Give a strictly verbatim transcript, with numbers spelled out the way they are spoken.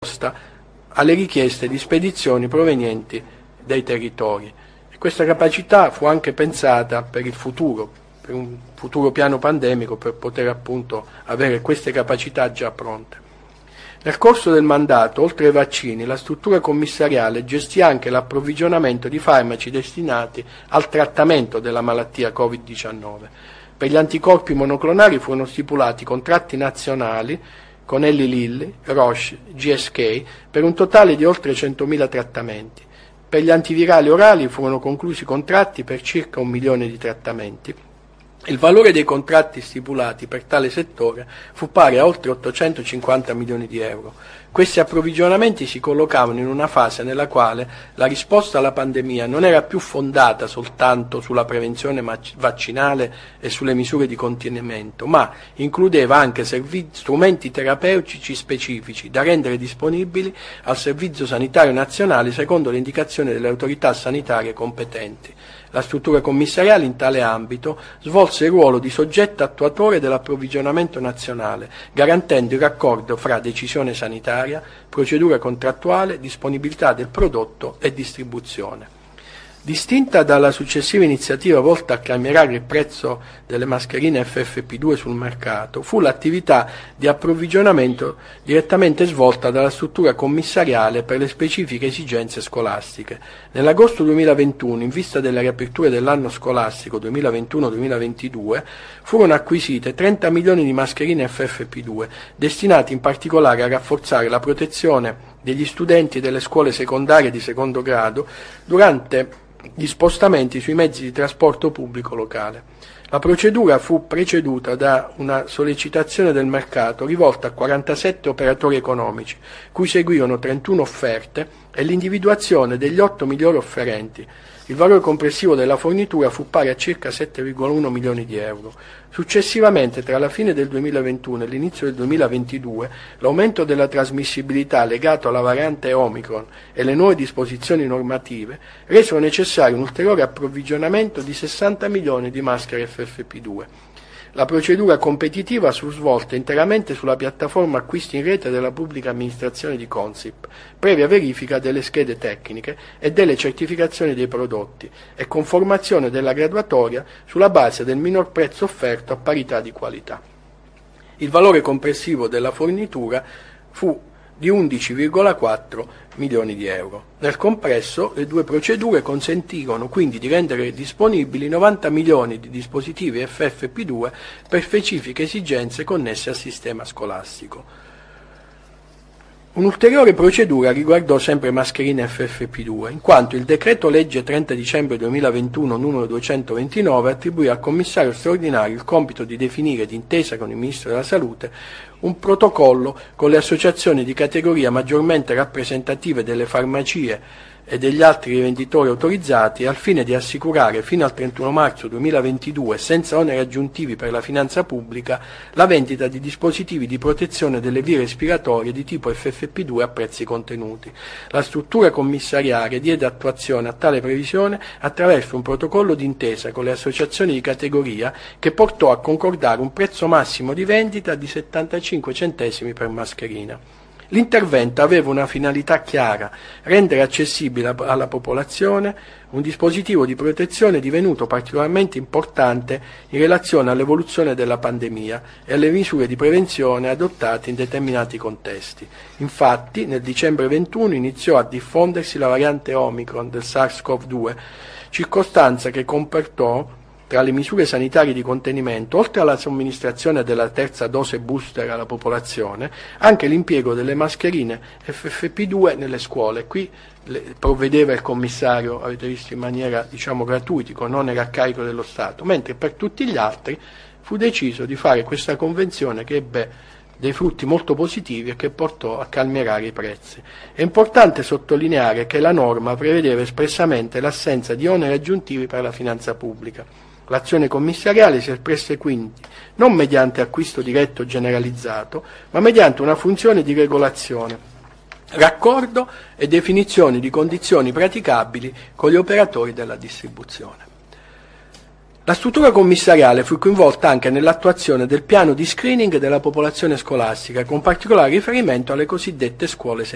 alle richieste di spedizioni provenienti dai territori. E questa capacità fu anche pensata per il futuro, per un futuro piano pandemico, per poter appunto avere queste capacità già pronte. Nel corso del mandato, oltre ai vaccini, la struttura commissariale gestì anche l'approvvigionamento di farmaci destinati al trattamento della malattia Covid diciannove. Per gli anticorpi monoclonali furono stipulati contratti nazionali con Eli Lilly, Roche, G S K per un totale di oltre centomila trattamenti. Per gli antivirali orali furono conclusi contratti per circa un milione di trattamenti. Il valore dei contratti stipulati per tale settore fu pari a oltre ottocentocinquanta milioni di euro. Questi approvvigionamenti si collocavano in una fase nella quale la risposta alla pandemia non era più fondata soltanto sulla prevenzione vaccinale e sulle misure di contenimento, ma includeva anche servi- strumenti terapeutici specifici da rendere disponibili al Servizio Sanitario Nazionale secondo le indicazioni delle autorità sanitarie competenti. La struttura commissariale in tale ambito svolse il ruolo di soggetto attuatore dell'approvvigionamento nazionale, garantendo il raccordo fra decisione sanitaria, procedura contrattuale, disponibilità del prodotto e distribuzione. Distinta dalla successiva iniziativa volta a calmierare il prezzo delle mascherine F F P due sul mercato, fu l'attività di approvvigionamento direttamente svolta dalla struttura commissariale per le specifiche esigenze scolastiche. Nell'agosto duemilaventuno, in vista della riapertura dell'anno scolastico duemilaventuno duemilaventidue, furono acquisite trenta milioni di mascherine F F P due, destinate in particolare a rafforzare la protezione degli studenti delle scuole secondarie di secondo grado durante gli spostamenti sui mezzi di trasporto pubblico locale. La procedura fu preceduta da una sollecitazione del mercato rivolta a quarantasette operatori economici, cui seguirono trentuno offerte e l'individuazione degli otto migliori offerenti. Il valore complessivo della fornitura fu pari a circa sette virgola uno milioni di euro. Successivamente, tra la fine del duemilaventuno e l'inizio del duemilaventidue, l'aumento della trasmissibilità legato alla variante Omicron e le nuove disposizioni normative resero necessario un ulteriore approvvigionamento di sessanta milioni di maschere F F P due. La procedura competitiva fu svolta interamente sulla piattaforma acquisti in rete della pubblica amministrazione di Consip, previa verifica delle schede tecniche e delle certificazioni dei prodotti e conformazione della graduatoria sulla base del minor prezzo offerto a parità di qualità. Il valore complessivo della fornitura fu di undici virgola quattro milioni di euro. Nel complesso, le due procedure consentirono quindi di rendere disponibili novanta milioni di dispositivi F F P due per specifiche esigenze connesse al sistema scolastico. Un'ulteriore procedura riguardò sempre mascherine F F P due, in quanto il decreto legge trenta dicembre duemilaventuno numero duecentoventinove attribuì al commissario straordinario il compito di definire, d'intesa con il Ministro della Salute, un protocollo con le associazioni di categoria maggiormente rappresentative delle farmacie e degli altri rivenditori autorizzati al fine di assicurare fino al trentuno marzo duemilaventidue, senza oneri aggiuntivi per la finanza pubblica, la vendita di dispositivi di protezione delle vie respiratorie di tipo F F P due a prezzi contenuti. La struttura commissariale diede attuazione a tale previsione attraverso un protocollo d'intesa con le associazioni di categoria che portò a concordare un prezzo massimo di vendita di settantacinque centesimi per mascherina. L'intervento aveva una finalità chiara: rendere accessibile alla popolazione un dispositivo di protezione divenuto particolarmente importante in relazione all'evoluzione della pandemia e alle misure di prevenzione adottate in determinati contesti. Infatti, nel dicembre ventuno iniziò a diffondersi la variante Omicron del SARS-CoV due, circostanza che comportò, tra le misure sanitarie di contenimento, oltre alla somministrazione della terza dose booster alla popolazione, anche l'impiego delle mascherine F F P due nelle scuole. Qui le provvedeva il commissario, avete visto, in maniera diciamo gratuita, con onere a carico dello Stato, mentre per tutti gli altri fu deciso di fare questa convenzione che ebbe dei frutti molto positivi e che portò a calmierare i prezzi. È importante sottolineare che la norma prevedeva espressamente l'assenza di oneri aggiuntivi per la finanza pubblica. L'azione commissariale si espresse quindi non mediante acquisto diretto generalizzato, ma mediante una funzione di regolazione, raccordo e definizione di condizioni praticabili con gli operatori della distribuzione. La struttura commissariale fu coinvolta anche nell'attuazione del piano di screening della popolazione scolastica, con particolare riferimento alle cosiddette scuole